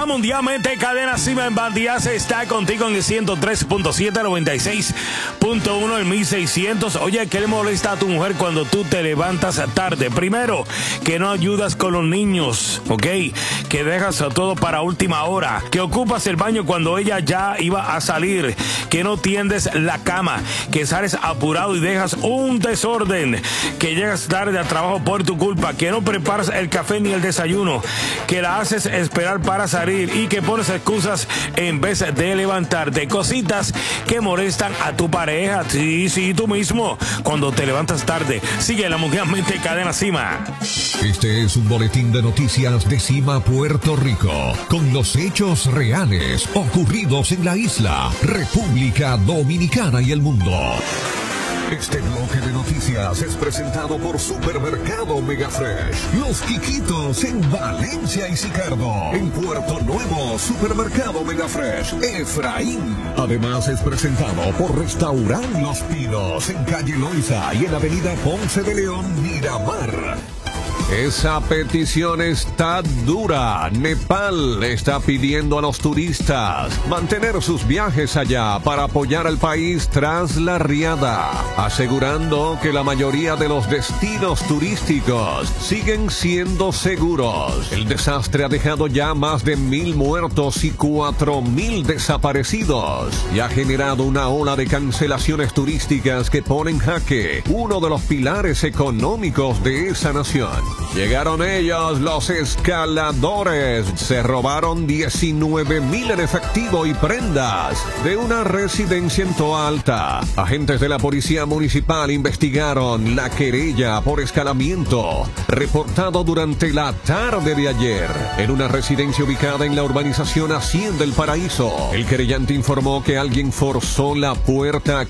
está mundialmente. Cadena Cima en Bandías está contigo en el 103.7, 96.1, el 1600. Oye, ¿qué le molesta a tu mujer cuando tú te levantas tarde? Primero, que no ayudas con los niños, ¿ok? Que dejas todo para última hora. Que ocupas el baño cuando ella ya iba a salir. Que no tiendes la cama. Que sales apurado y dejas un desorden. Que llegas tarde al trabajo por tu culpa. Que no preparas el café ni el desayuno. Que la haces esperar para salir y que pones excusas en vez de levantarte. Cositas que molestan a tu pareja. Sí, tú mismo. Cuando te levantas tarde. Sigue la mundialmente Cadena Cima. Este es un boletín de noticias de Cima, Puerto Rico, con los hechos reales ocurridos en la isla, República Dominicana y el mundo. Este bloque de noticias es presentado por Supermercado Megafresh. Los Quiquitos en Valencia y Sicardo. En Puerto Nuevo, Supermercado Megafresh, Efraín. Además es presentado por Restaurant Los Pinos en Calle Loiza y en Avenida Ponce de León, Miramar. Esa petición está dura. Nepal está pidiendo a los turistas mantener sus viajes allá para apoyar al país tras la riada, asegurando que la mayoría de los destinos turísticos siguen siendo seguros. El desastre ha dejado ya más de 1,000 muertos y 4,000 desaparecidos y ha generado una ola de cancelaciones turísticas que ponen en jaque uno de los pilares económicos de esa nación. Llegaron ellos, los escaladores. Se robaron 19,000 en efectivo y prendas de una residencia en Toa Alta. Agentes de la Policía Municipal investigaron la querella por escalamiento reportado durante la tarde de ayer en una residencia ubicada en la urbanización Hacienda El Paraíso. El querellante informó que alguien forzó la puerta